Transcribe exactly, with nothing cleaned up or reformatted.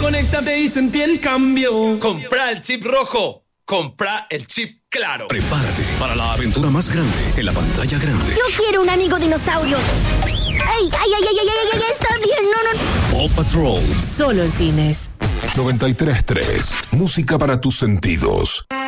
conéctate y sentí el cambio. Compra el chip rojo. Compra el chip claro. Prepárate para la aventura más grande en la pantalla grande. Yo quiero un amigo dinosaurio. ¡Ey! ¡Ay, ay, ay, ay, ay, ay! ¡Está bien! ¡No, no! Paw Patrol. Solo en cines. noventa y tres punto tres. Música para tus sentidos.